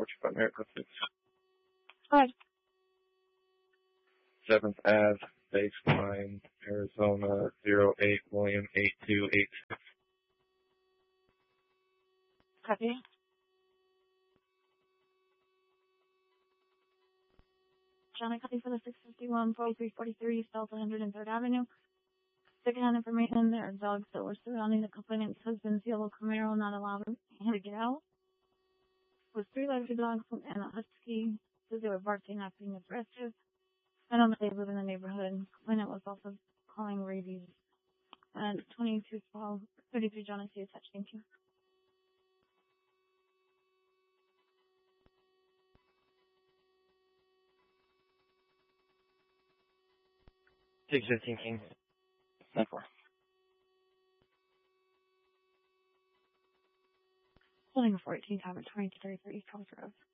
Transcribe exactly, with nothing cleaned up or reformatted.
Forty-five America six. Hi. Seventh Ave, Baseline, Arizona, zero eight William eight two eight six. Copy. John, I copy for the six fifty-one, forty-three forty-three South one hundred third Avenue. Second-hand information, there are dogs that were surrounding the complainant's husband's yellow Camaro, not allowed him to get out. It was three larger dogs and a husky, so they were barking, acting aggressive. I don't know if they live in the neighborhood. Complainant was also calling rabies. And twenty-two twelve, thirty-three John, I see attached. Thank you. six fifteen King. nine four. Holding a four eighteen, Tower twenty-two thirty-three East Coast Road.